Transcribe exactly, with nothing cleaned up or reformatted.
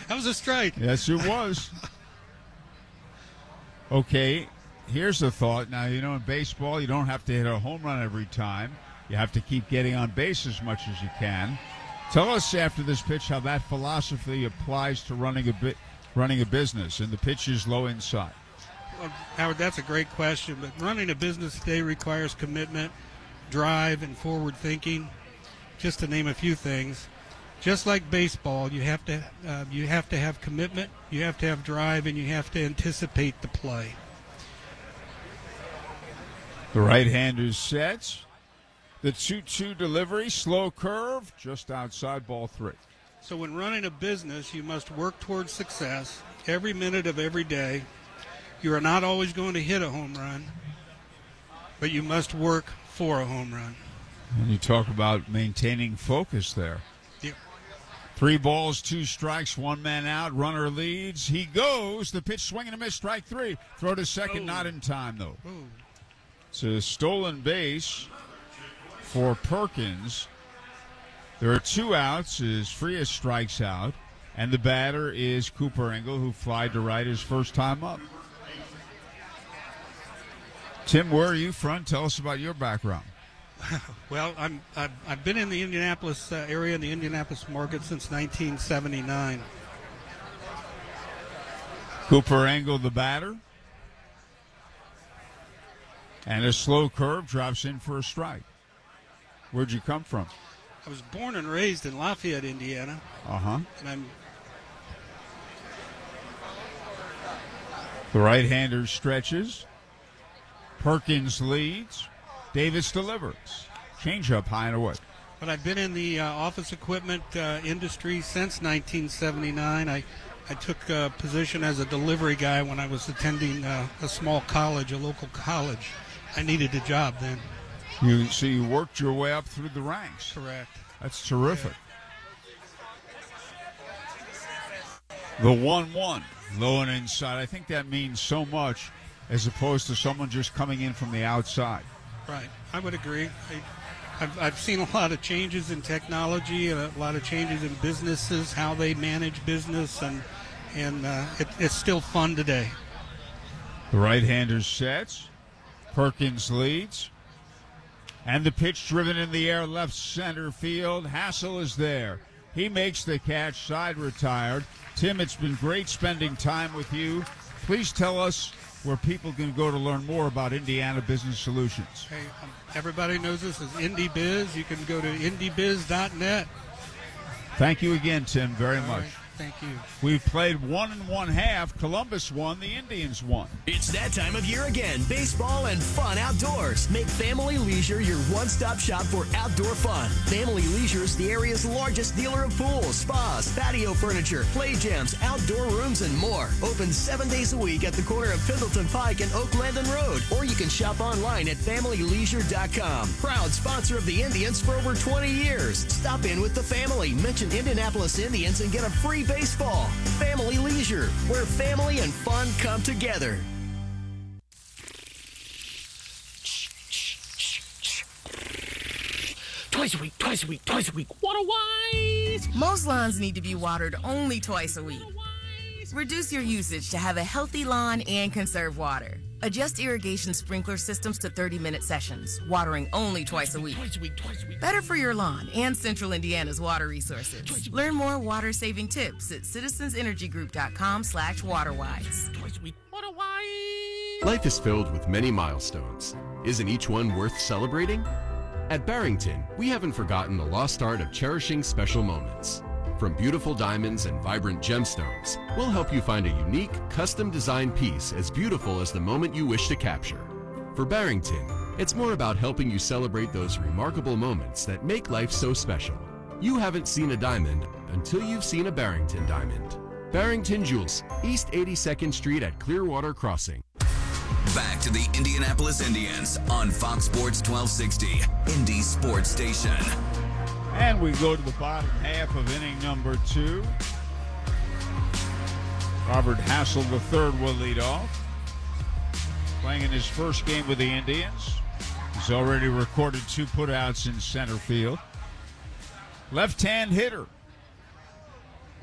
That was a strike. Yes, it was. Okay, here's the thought. Now, you know, in baseball, you don't have to hit a home run every time. You have to keep getting on base as much as you can. Tell us after this pitch how that philosophy applies to running a bit, running a business, and the pitch is low inside. Well, Howard, that's a great question, but running a business today requires commitment, drive, and forward thinking, just to name a few things. Just like baseball, you have to uh, you have to have commitment, you have to have drive, and you have to anticipate the play. The right-hander sets. The two two delivery, slow curve, just outside ball three. So when running a business, you must work towards success every minute of every day. You are not always going to hit a home run, but you must work for a home run. And you talk about maintaining focus there. Yep. Three balls, two strikes, one man out. Runner leads. He goes. The pitch swing and a miss. Strike three. Throw to second, Oh. not in time, though. Oh. It's a stolen base for Perkins. There are two outs as Frias strikes out, and the batter is Cooper Engel, who flied to right his first time up. Tim, where are you from? Tell us about your background. Well, I'm, I've, I've been in the Indianapolis uh, area, in the Indianapolis market, since nineteen seventy-nine. Cooper Engel, the batter. And a slow curve drops in for a strike. Where'd you come from? I was born and raised in Lafayette, Indiana, Uh-huh. and I'm The right-hander stretches. Perkins leads. Davis delivers. Changeup high and away. but I've been in the uh, office equipment uh, industry since nineteen seventy-nine. I I took a position as a delivery guy when I was attending uh, a small college, a local college. I needed a job then. You so you worked your way up through the ranks. Correct. That's terrific. The one one, low and inside. I think that means so much as opposed to someone just coming in from the outside. Right. I would agree. I, I've, I've seen a lot of changes in technology and a lot of changes in businesses, how they manage business, and and uh, it, it's still fun today. The right-hander sets. Perkins leads. And the pitch driven in the air, left center field. Hassel is there. He makes the catch, side retired. Tim, it's been great spending time with you. Please tell us where people can go to learn more about Indiana Business Solutions. Hey, um, everybody knows this is IndyBiz. You can go to indy biz dot net. Thank you again, Tim, very All much. right. Thank you. We've played one and one half. Columbus won. The Indians won. It's that time of year again. Baseball and fun outdoors. Make Family Leisure your one-stop shop for outdoor fun. Family Leisure is the area's largest dealer of pools, spas, patio furniture, play gyms, outdoor rooms, and more. Open seven days a week at the corner of Pendleton Pike and Oak Landing Road. Or you can shop online at family leisure dot com. Proud sponsor of the Indians for over twenty years. Stop in with the family. Mention Indianapolis Indians and get a free baseball. Family Leisure, where family and fun come together. Twice a week, twice a week, twice a week. Water wise. Most lawns need to be watered only twice a week. Reduce your usage to have a healthy lawn and conserve water. Adjust irrigation sprinkler systems to thirty-minute sessions, watering only twice a week. Twice a week, twice a week. Better for your lawn and Central Indiana's water resources. Learn more water-saving tips at citizensenergygroup.com slash waterwise. Twice a week. Water wise. Life is filled with many milestones. Isn't each one worth celebrating? At Barrington, we haven't forgotten the lost art of cherishing special moments. From beautiful diamonds and vibrant gemstones, we'll help you find a unique, custom-designed piece as beautiful as the moment you wish to capture. For Barrington, it's more about helping you celebrate those remarkable moments that make life so special. You haven't seen a diamond until you've seen a Barrington diamond. Barrington Jewels, East eighty-second Street at Clearwater Crossing. Back to the Indianapolis Indians on Fox Sports twelve sixty, Indy Sports Station. And we go to the bottom half of inning number two. Robert Hassel the third will lead off. Playing in his first game with the Indians. He's already recorded two putouts in center field. Left-hand hitter.